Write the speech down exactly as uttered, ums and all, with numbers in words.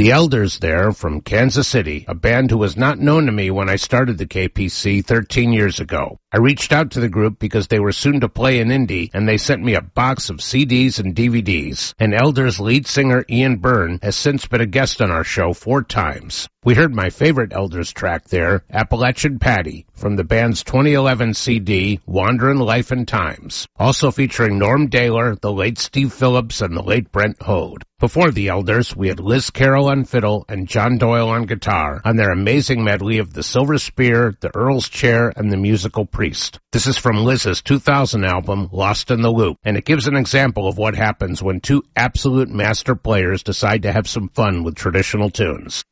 The Elders there from Kansas City, a band who was not known to me when I started the K P C thirteen years ago. I reached out to the group because they were soon to play in Indy, and they sent me a box of C Ds and D V Ds. And Elders lead singer Ian Byrne has since been a guest on our show four times. We heard my favorite Elders track there, Appalachian Patty, from the band's twenty eleven C D, Wanderin' Life and Times, also featuring Norm Daylor, the late Steve Phillips, and the late Brent Hode. Before the Elders, we had Liz Carroll on fiddle and John Doyle on guitar on their amazing medley of The Silver Spear, The Earl's Chair, and The Musical Priest. This is from Liz's two thousand album, Lost in the Loop, and it gives an example of what happens when two absolute master players decide to have some fun with traditional tunes.